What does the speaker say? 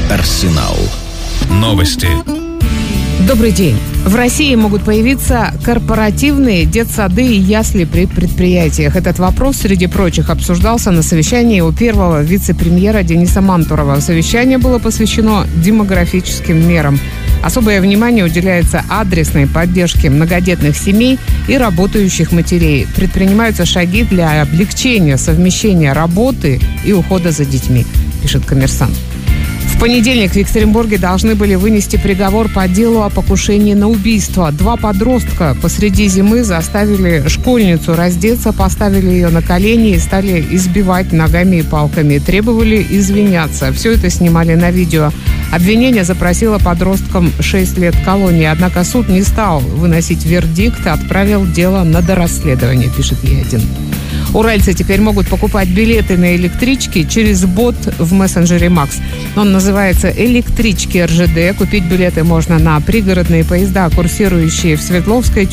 Арсенал. Новости. Добрый день. В России могут появиться корпоративные детсады и ясли при предприятиях. Этот вопрос, среди прочих, обсуждался на совещании у первого вице-премьера Дениса Мантурова. Совещание было посвящено демографическим мерам. Особое внимание уделяется адресной поддержке многодетных семей и работающих матерей. Предпринимаются шаги для облегчения совмещения работы и ухода за детьми, пишет «Коммерсант». В понедельник в Екатеринбурге должны были вынести приговор по делу о покушении на убийство. 2 подростка посреди зимы заставили школьницу раздеться, поставили ее на колени и стали избивать ногами и палками. Требовали извиняться. Все это снимали на видео. Обвинение запросило подросткам 6 лет колонии. Однако суд не стал выносить вердикт, а отправил дело на дорасследование, пишет Е1. Уральцы теперь могут покупать билеты на электрички через бот в мессенджере Макс. Он называется «Электрички РЖД». Купить билеты можно на пригородные поезда, курсирующие в Свердловской,